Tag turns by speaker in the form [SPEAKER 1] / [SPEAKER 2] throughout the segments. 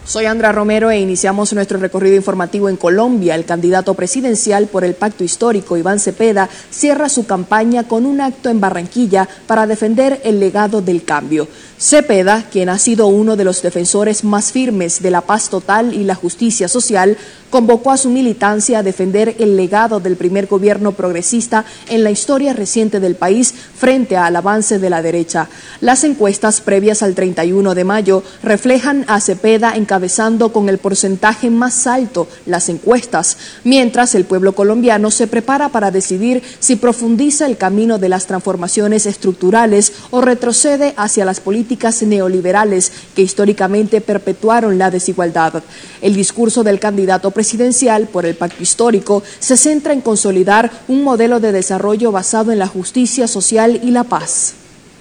[SPEAKER 1] Soy Andra Romero e iniciamos nuestro recorrido informativo en Colombia. El candidato presidencial por el Pacto Histórico, Iván Cepeda, cierra su campaña con un acto en Barranquilla para defender el legado del cambio. Cepeda, quien ha sido uno de los defensores más firmes de la paz total y la justicia social, convocó a su militancia a defender el legado del primer gobierno progresista en la historia reciente del país frente al avance de la derecha. Las encuestas previas al 31 de mayo reflejan a Cepeda encabezando con el porcentaje más alto las encuestas, mientras el pueblo colombiano se prepara para decidir si profundiza el camino de las transformaciones estructurales o retrocede hacia las políticas neoliberales que históricamente perpetuaron la desigualdad. El discurso del candidato presidencial por el Pacto Histórico se centra en consolidar un modelo de desarrollo basado en la justicia social y la paz.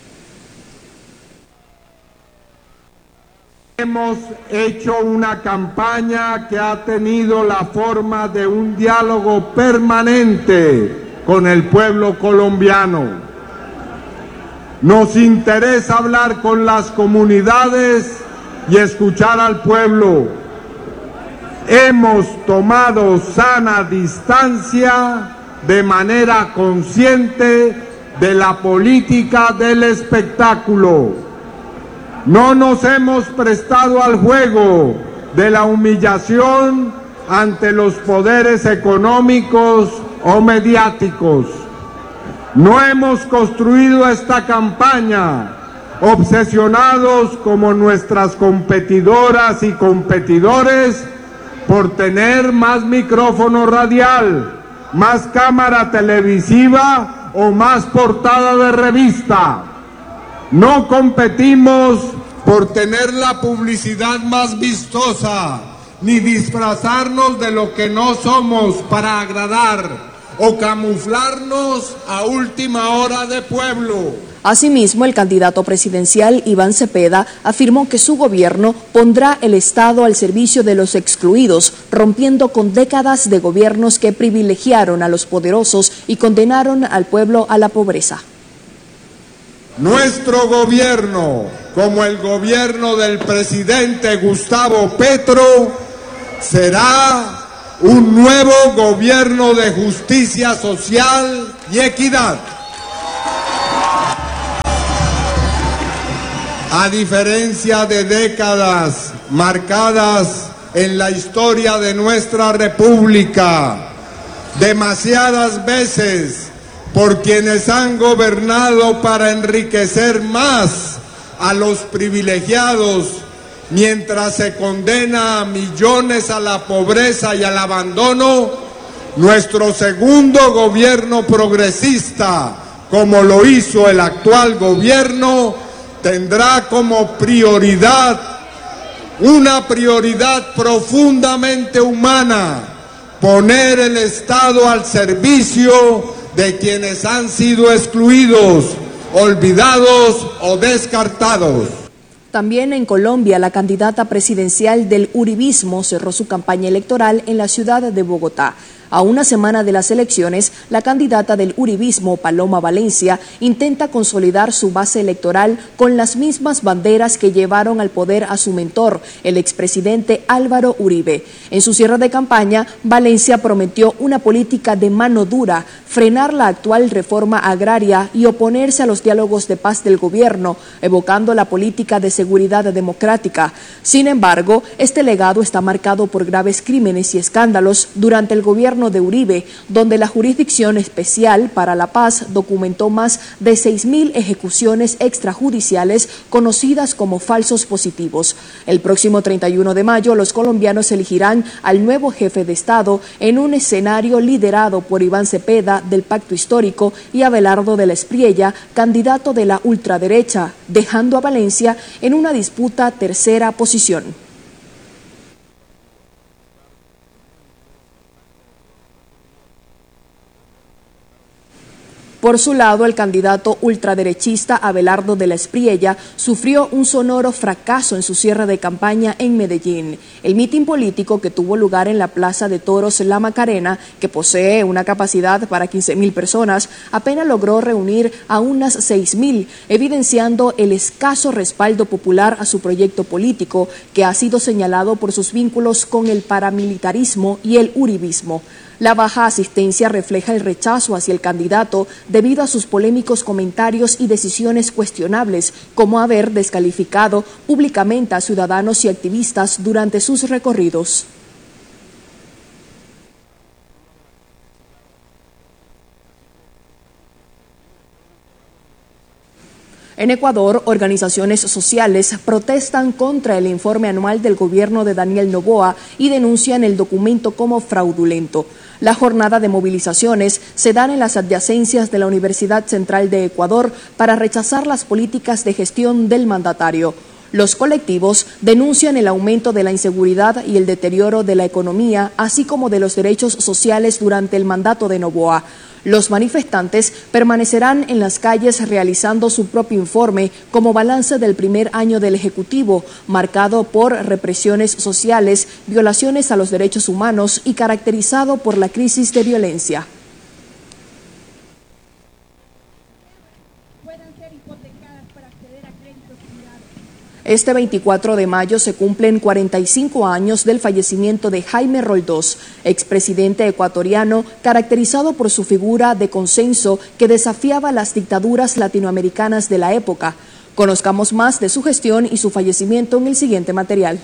[SPEAKER 2] Hemos hecho una campaña que ha tenido la forma de un diálogo permanente con el pueblo colombiano. Nos interesa hablar con las comunidades y escuchar al pueblo. Hemos tomado sana distancia de manera consciente de la política del espectáculo. No nos hemos prestado al juego de la humillación ante los poderes económicos o mediáticos. No hemos construido esta campaña obsesionados como nuestras competidoras y competidores por tener más micrófono radial, más cámara televisiva o más portada de revista. No competimos por tener la publicidad más vistosa, ni disfrazarnos de lo que no somos para agradar o camuflarnos a última hora de pueblo.
[SPEAKER 1] Asimismo, el candidato presidencial Iván Cepeda afirmó que su gobierno pondrá el Estado al servicio de los excluidos, rompiendo con décadas de gobiernos que privilegiaron a los poderosos y condenaron al pueblo a la pobreza.
[SPEAKER 2] Nuestro gobierno, como el gobierno del presidente Gustavo Petro, será un nuevo gobierno de justicia social y equidad. A diferencia de décadas marcadas en la historia de nuestra república, demasiadas veces por quienes han gobernado para enriquecer más a los privilegiados, mientras se condena a millones a la pobreza y al abandono, nuestro segundo gobierno progresista, como lo hizo el actual gobierno, tendrá como prioridad, una prioridad profundamente humana, poner el Estado al servicio de quienes han sido excluidos, olvidados o descartados.
[SPEAKER 1] También en Colombia, la candidata presidencial del uribismo cerró su campaña electoral en la ciudad de Bogotá. A una semana de las elecciones, la candidata del uribismo, Paloma Valencia, intenta consolidar su base electoral con las mismas banderas que llevaron al poder a su mentor, el expresidente Álvaro Uribe. En su cierre de campaña, Valencia prometió una política de mano dura, frenar la actual reforma agraria y oponerse a los diálogos de paz del gobierno, evocando la política de seguridad democrática. Sin embargo, este legado está marcado por graves crímenes y escándalos durante el gobierno de Uribe, donde la Jurisdicción Especial para la Paz documentó más de 6.000 ejecuciones extrajudiciales conocidas como falsos positivos. El próximo 31 de mayo, los colombianos elegirán al nuevo jefe de Estado en un escenario liderado por Iván Cepeda del Pacto Histórico y Abelardo de la Espriella, candidato de la ultraderecha, dejando a Valencia en una disputa tercera posición. Por su lado, el candidato ultraderechista Abelardo de la Espriella sufrió un sonoro fracaso en su cierre de campaña en Medellín. El mitin político que tuvo lugar en la Plaza de Toros La Macarena, que posee una capacidad para 15.000 personas, apenas logró reunir a unas 6.000, evidenciando el escaso respaldo popular a su proyecto político, que ha sido señalado por sus vínculos con el paramilitarismo y el uribismo. La baja asistencia refleja el rechazo hacia el candidato debido a sus polémicos comentarios y decisiones cuestionables, como haber descalificado públicamente a ciudadanos y activistas durante sus recorridos. En Ecuador, organizaciones sociales protestan contra el informe anual del gobierno de Daniel Noboa y denuncian el documento como fraudulento. La jornada de movilizaciones se dan en las adyacencias de la Universidad Central de Ecuador para rechazar las políticas de gestión del mandatario. Los colectivos denuncian el aumento de la inseguridad y el deterioro de la economía, así como de los derechos sociales durante el mandato de Noboa. Los manifestantes permanecerán en las calles realizando su propio informe como balance del primer año del Ejecutivo, marcado por represiones sociales, violaciones a los derechos humanos y caracterizado por la crisis de violencia. Este 24 de mayo se cumplen 45 años del fallecimiento de Jaime Roldós, expresidente ecuatoriano caracterizado por su figura de consenso que desafiaba las dictaduras latinoamericanas de la época. Conozcamos más de su gestión y su fallecimiento en el siguiente material.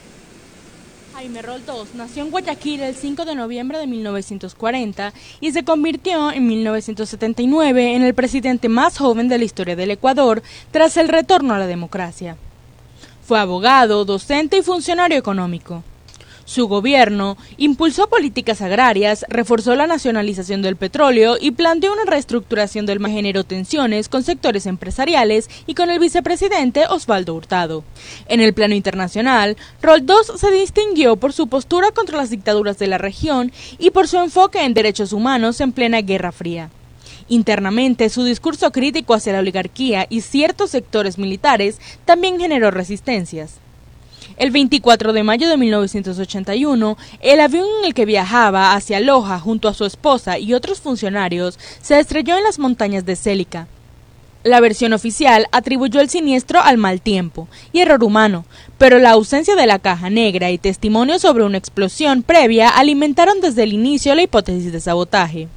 [SPEAKER 3] Jaime Roldós nació en Guayaquil el 5 de noviembre de 1940 y se convirtió en 1979 en el presidente más joven de la historia del Ecuador tras el retorno a la democracia. Fue abogado, docente y funcionario económico. Su gobierno impulsó políticas agrarias, reforzó la nacionalización del petróleo y planteó una reestructuración del mar. Generó tensiones con sectores empresariales y con el vicepresidente Osvaldo Hurtado. En el plano internacional, Roldós se distinguió por su postura contra las dictaduras de la región y por su enfoque en derechos humanos en plena Guerra Fría. Internamente, su discurso crítico hacia la oligarquía y ciertos sectores militares también generó resistencias. El 24 de mayo de 1981, el avión en el que viajaba hacia Loja junto a su esposa y otros funcionarios se estrelló en las montañas de Célica. La versión oficial atribuyó el siniestro al mal tiempo y error humano, pero la ausencia de la caja negra y testimonios sobre una explosión previa alimentaron desde el inicio la hipótesis de sabotaje.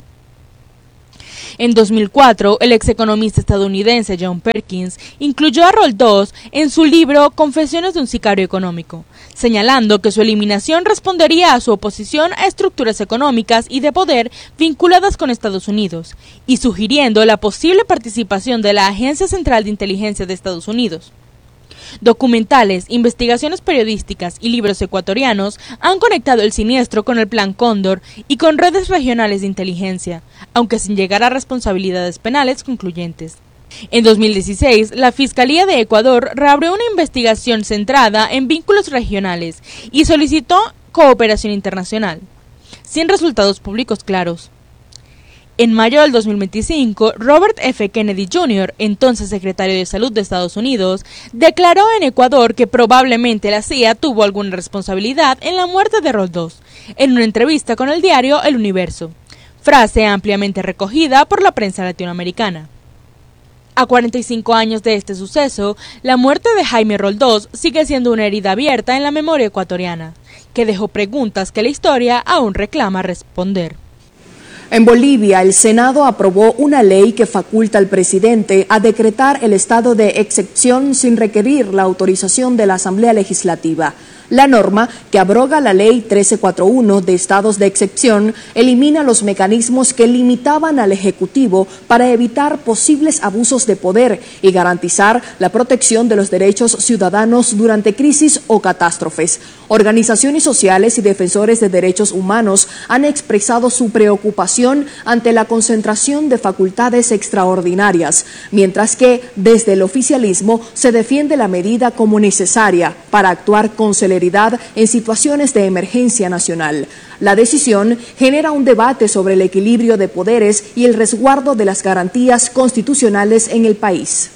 [SPEAKER 3] En 2004, el execonomista estadounidense John Perkins incluyó a Roldós en su libro Confesiones de un sicario económico, señalando que su eliminación respondería a su oposición a estructuras económicas y de poder vinculadas con Estados Unidos, y sugiriendo la posible participación de la Agencia Central de Inteligencia de Estados Unidos. Documentales, investigaciones periodísticas y libros ecuatorianos han conectado el siniestro con el Plan Cóndor y con redes regionales de inteligencia, aunque sin llegar a responsabilidades penales concluyentes. En 2016, la Fiscalía de Ecuador reabrió una investigación centrada en vínculos regionales y solicitó cooperación internacional, sin resultados públicos claros. En mayo del 2025, Robert F. Kennedy Jr., entonces secretario de Salud de Estados Unidos, declaró en Ecuador que probablemente la CIA tuvo alguna responsabilidad en la muerte de Roldós, en una entrevista con el diario El Universo, frase ampliamente recogida por la prensa latinoamericana. A 45 años de este suceso, la muerte de Jaime Roldós sigue siendo una herida abierta en la memoria ecuatoriana, que dejó preguntas que la historia aún reclama responder.
[SPEAKER 1] En Bolivia, el Senado aprobó una ley que faculta al presidente a decretar el estado de excepción sin requerir la autorización de la Asamblea Legislativa. La norma, que abroga la Ley 1341 de estados de excepción, elimina los mecanismos que limitaban al Ejecutivo para evitar posibles abusos de poder y garantizar la protección de los derechos ciudadanos durante crisis o catástrofes. Organizaciones sociales y defensores de derechos humanos han expresado su preocupación preocupación ante la concentración de facultades extraordinarias, mientras que desde el oficialismo se defiende la medida como necesaria para actuar con celeridad en situaciones de emergencia nacional. La decisión genera un debate sobre el equilibrio de poderes y el resguardo de las garantías constitucionales en el país.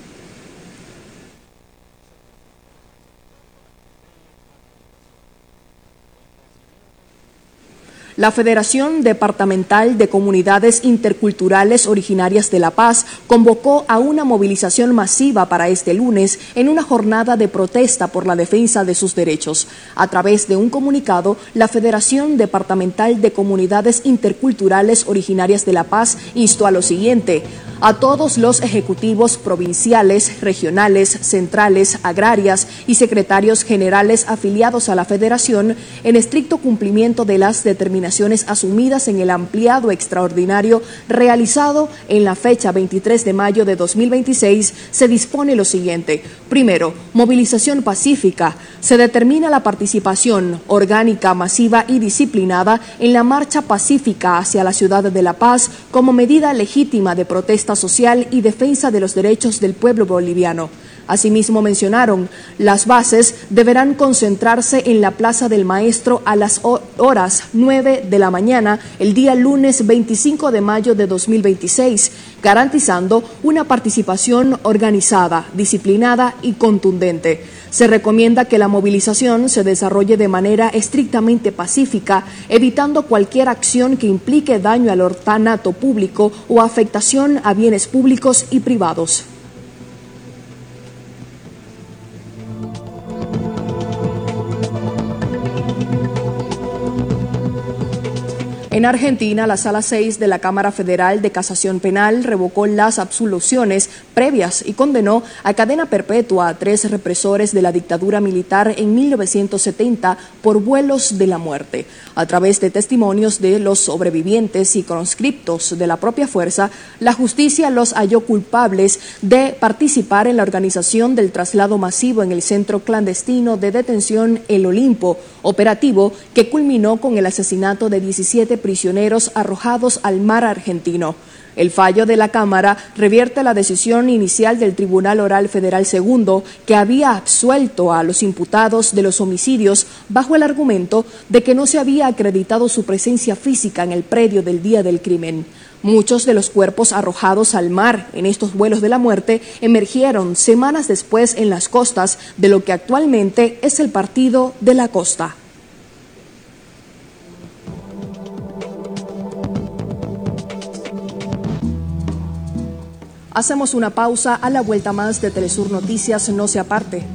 [SPEAKER 1] La Federación Departamental de Comunidades Interculturales Originarias de La Paz convocó a una movilización masiva para este lunes en una jornada de protesta por la defensa de sus derechos. A través de un comunicado, la Federación Departamental de Comunidades Interculturales Originarias de La Paz instó a lo siguiente: a todos los ejecutivos provinciales, regionales, centrales, agrarias y secretarios generales afiliados a la Federación, en estricto cumplimiento de las determinaciones asumidas en el ampliado extraordinario realizado en la fecha 23 de mayo de 2026, se dispone lo siguiente. Primero, movilización pacífica. Se determina la participación orgánica, masiva y disciplinada en la marcha pacífica hacia la ciudad de La Paz como medida legítima de protesta social y defensa de los derechos del pueblo boliviano. Asimismo mencionaron, las bases deberán concentrarse en la Plaza del Maestro a las horas 9 de la mañana el día lunes 25 de mayo de 2026, garantizando una participación organizada, disciplinada y contundente. Se recomienda que la movilización se desarrolle de manera estrictamente pacífica, evitando cualquier acción que implique daño al ornato público o afectación a bienes públicos y privados. En Argentina, la Sala 6 de la Cámara Federal de Casación Penal revocó las absoluciones previas y condenó a cadena perpetua a 3 represores de la dictadura militar en 1970 por vuelos de la muerte. A través de testimonios de los sobrevivientes y conscriptos de la propia fuerza, la justicia los halló culpables de participar en la organización del traslado masivo en el centro clandestino de detención El Olimpo, operativo que culminó con el asesinato de 17 prisioneros arrojados al mar argentino. El fallo de la Cámara revierte la decisión inicial del Tribunal Oral Federal II, que había absuelto a los imputados de los homicidios bajo el argumento de que no se había acreditado su presencia física en el predio del día del crimen. Muchos de los cuerpos arrojados al mar en estos vuelos de la muerte emergieron semanas después en las costas de lo que actualmente es el Partido de la Costa. Hacemos una pausa. A la vuelta más de Telesur Noticias, no se aparte.